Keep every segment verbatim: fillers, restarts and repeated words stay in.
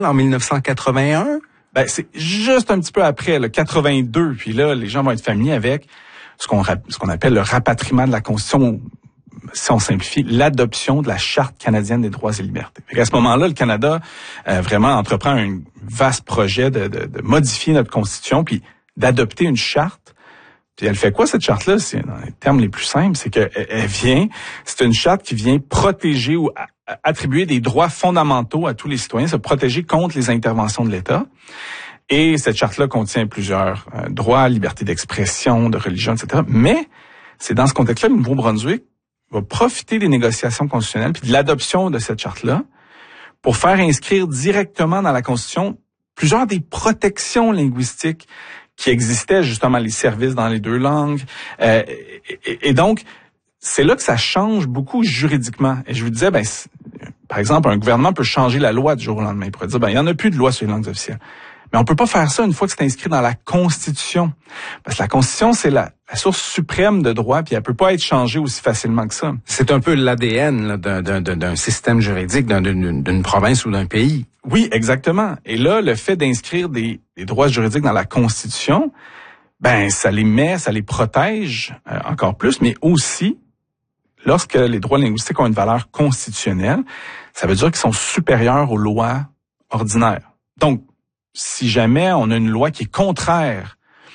en mille neuf cent quatre-vingt-un? Ben, c'est juste un petit peu après, le quatre-vingt-deux. Puis là, les gens vont être familiers avec ce qu'on, ce qu'on appelle le rapatriement de la Constitution, si on simplifie, l'adoption de la Charte canadienne des droits et libertés. À ce moment-là, le Canada euh, vraiment entreprend un vaste projet de, de, de modifier notre Constitution, puis d'adopter une charte. Puis elle fait quoi, cette charte-là? C'est, dans les termes les plus simples, c'est qu'elle elle vient, c'est une charte qui vient protéger ou a, attribuer des droits fondamentaux à tous les citoyens, se protéger contre les interventions de l'État. Et cette charte-là contient plusieurs euh, droits, liberté d'expression, de religion, et cetera. Mais c'est dans ce contexte-là que le Nouveau-Brunswick va profiter des négociations constitutionnelles puis de l'adoption de cette charte-là pour faire inscrire directement dans la Constitution plusieurs des protections linguistiques qui existaient, justement les services dans les deux langues. Euh, et, et donc, c'est là que ça change beaucoup juridiquement. Et je vous disais, ben, par exemple, un gouvernement peut changer la loi du jour au lendemain. Il pourrait dire, ben, il n'y en a plus de loi sur les langues officielles. Mais on peut pas faire ça une fois que c'est inscrit dans la Constitution. Parce que la Constitution, c'est la, la source suprême de droit, puis elle peut pas être changée aussi facilement que ça. C'est un peu l'A D N là, d'un, d'un, d'un système juridique, d'un, d'une, d'une province ou d'un pays. Oui, exactement. Et là, le fait d'inscrire des, des droits juridiques dans la Constitution, ben ça les met, ça les protège euh, encore plus, mais aussi, lorsque les droits linguistiques ont une valeur constitutionnelle, ça veut dire qu'ils sont supérieurs aux lois ordinaires. Donc, si jamais on a une loi qui est contraire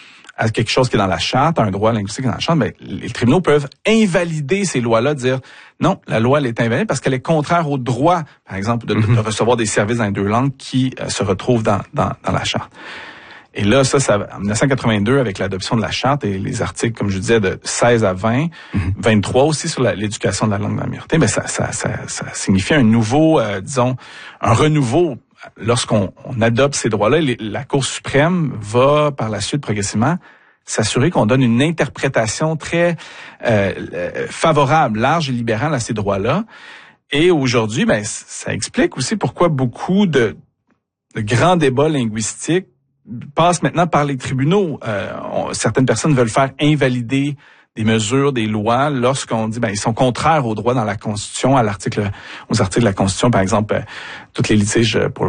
à quelque chose qui est dans la charte, à un droit linguistique qui est dans la charte, ben, les tribunaux peuvent invalider ces lois-là, dire non, la loi elle est invalide parce qu'elle est contraire au droit, par exemple, de, mm-hmm. de recevoir des services dans les deux langues qui euh, se retrouvent dans, dans, dans la charte. Et là, ça, ça, en dix-neuf cent quatre-vingt-deux, avec l'adoption de la charte et les articles, comme je disais, de seize à vingt, mm-hmm. vingt-trois aussi sur la, l'éducation de la langue de la minorité, ben ça, ça, ça, ça signifie un nouveau, euh, disons, un renouveau. Lorsqu'on on adopte ces droits-là, les, la Cour suprême va, par la suite, progressivement, s'assurer qu'on donne une interprétation très euh, favorable, large et libérale à ces droits-là. Et aujourd'hui, ben, ça explique aussi pourquoi beaucoup de, de grands débats linguistiques passent maintenant par les tribunaux. Euh, on, certaines personnes veulent faire invalider des mesures, des lois, lorsqu'on dit ben ils sont contraires aux droits dans la Constitution, à l'article, aux articles de la Constitution, par exemple, euh, toutes les litiges pour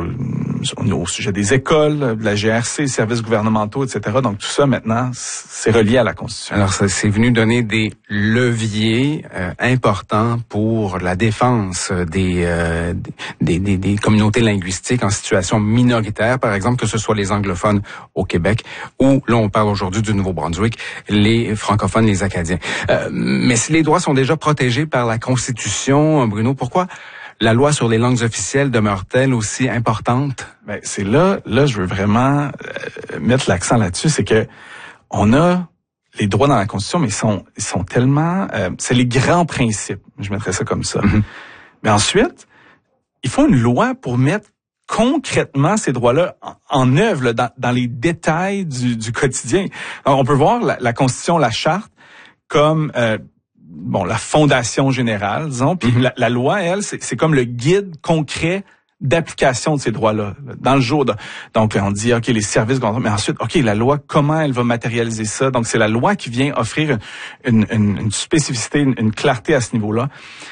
au sujet des écoles, de la G R C, services gouvernementaux, et cetera. Donc tout ça maintenant, c'est relié à la Constitution. Alors ça, c'est venu donner des leviers euh, importants pour la défense des, euh, des, des des communautés linguistiques en situation minoritaire, par exemple, que ce soit les anglophones au Québec ou là on parle aujourd'hui du Nouveau-Brunswick, les francophones, les acadiens. Euh, mais si les droits sont déjà protégés par la Constitution, Bruno, pourquoi la loi sur les langues officielles demeure-t-elle aussi importante? Ben, c'est là, là, je veux vraiment euh, mettre l'accent là-dessus, c'est que on a les droits dans la Constitution, mais ils sont, ils sont tellement, euh, c'est les grands principes. Je mettrais ça comme ça. Mm-hmm. Mais ensuite, il faut une loi pour mettre concrètement ces droits-là en, en œuvre, là, dans, dans les détails du, du quotidien. Alors, on peut voir la, la Constitution, la Charte, comme euh, bon la fondation générale, disons, puis mm-hmm. la, la loi, elle, c'est, c'est comme le guide concret d'application de ces droits-là dans le jour. De, donc, on dit, OK, les services, mais ensuite, OK, la loi, comment elle va matérialiser ça? Donc, c'est la loi qui vient offrir une, une, une spécificité, une, une clarté à ce niveau-là.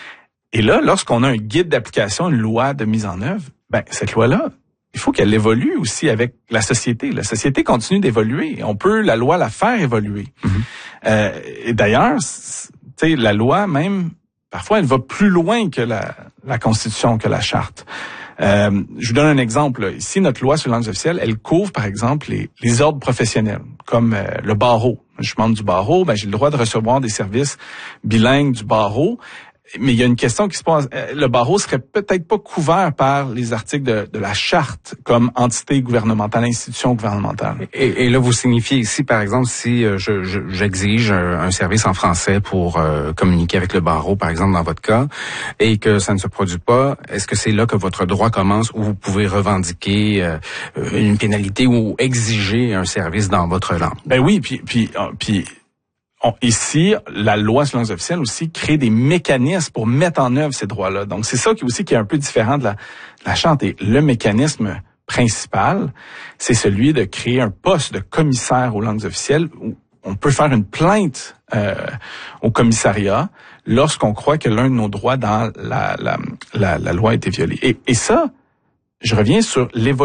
Et là, lorsqu'on a un guide d'application, une loi de mise en œuvre, ben cette loi-là, il faut qu'elle évolue aussi avec la société. La société continue d'évoluer. On peut, la loi, la faire évoluer. Mm-hmm. Euh, et d'ailleurs, tu sais, la loi même, parfois, elle va plus loin que la, la Constitution, que la Charte. Euh, je vous donne un exemple. Là. Ici, notre loi sur les langues officielles, elle couvre, par exemple, les, les ordres professionnels, comme euh, le barreau. Je suis membre du barreau, ben j'ai le droit de recevoir des services bilingues du barreau. Mais il y a une question qui se pose. Le barreau serait peut-être pas couvert par les articles de, de la Charte comme entité gouvernementale, institution gouvernementale. Et, et là, vous signifiez ici, par exemple, si je, je, j'exige un, un service en français pour euh, communiquer avec le barreau, par exemple, dans votre cas, et que ça ne se produit pas, est-ce que c'est là que votre droit commence où vous pouvez revendiquer euh, une pénalité ou exiger un service dans votre langue? Ben oui, puis puis puis. On, ici, la loi sur les langues officielles aussi crée des mécanismes pour mettre en œuvre ces droits-là. Donc, c'est ça qui aussi qui est un peu différent de la, de la Charte. Et le mécanisme principal, c'est celui de créer un poste de commissaire aux langues officielles où on peut faire une plainte euh, au commissariat lorsqu'on croit que l'un de nos droits dans la, la, la, la loi a été violé. Et, et ça, je reviens sur l'évolution